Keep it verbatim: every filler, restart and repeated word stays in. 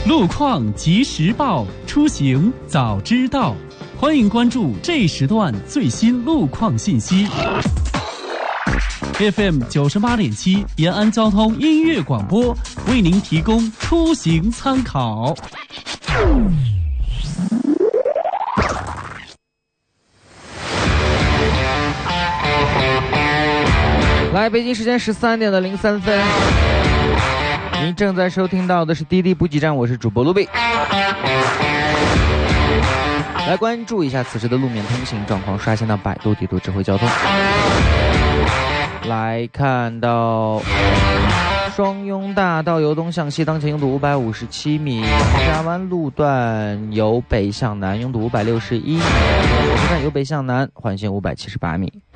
路况及时报，出行早知道。欢迎关注这时段最新路况信息。F M 九十八点七延安交通音乐广播为您提供出行参考。 来，北京时间十三点的零三分，您正在收听到的是滴滴补给站，我是主播卢比。来关注一下此时的路面通行状况，刷新到百度地图智慧交通。来看到双雍大道由东向西，当前拥堵五百五十七米；嘉湾路段由北向南拥堵五百六十一米；火车站由北向南环线五百七十八米。